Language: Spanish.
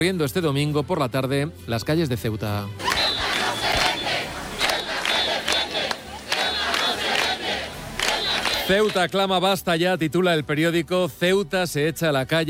Recorriendo este domingo por la tarde las calles de Ceuta. Ceuta clama basta ya, titula el periódico. Ceuta se echa a la calle.